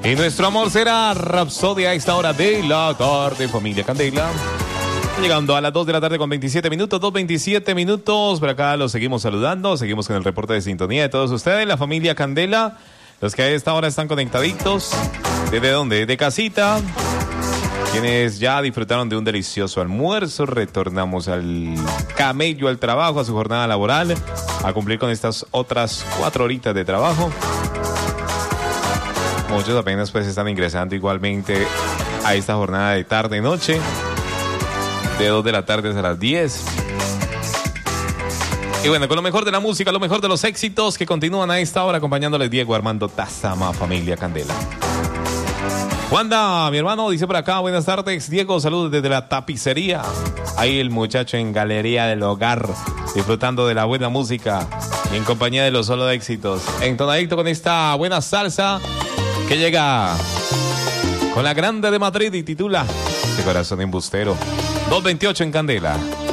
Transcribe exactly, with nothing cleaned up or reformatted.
Y nuestro amor será Rapsodia a esta hora de la tarde, familia Candela. Llegando a las dos de la tarde con veintisiete minutos, dos veintisiete minutos. Por acá los seguimos saludando, seguimos con el reporte de sintonía de todos ustedes, la familia Candela. Los que a esta hora están conectaditos. ¿Desde dónde? De casita. Quienes ya disfrutaron de un delicioso almuerzo, retornamos al camello, al trabajo, a su jornada laboral, a cumplir con estas otras cuatro horitas de trabajo. Muchos apenas pues están ingresando igualmente a esta jornada de tarde-noche, de dos de la tarde hasta las diez. Y bueno, con lo mejor de la música, lo mejor de los éxitos que continúan a esta hora, acompañándoles Diego Armando Tazama, familia Candela. Wanda, mi hermano, dice por acá, buenas tardes, Diego, saludos desde la tapicería. Ahí el muchacho en Galería del Hogar, disfrutando de la buena música y en compañía de los solo éxitos. Entonadito con esta buena salsa que llega con la Grande de Madrid y titula De Corazón Embustero. dos veintiocho en Candela.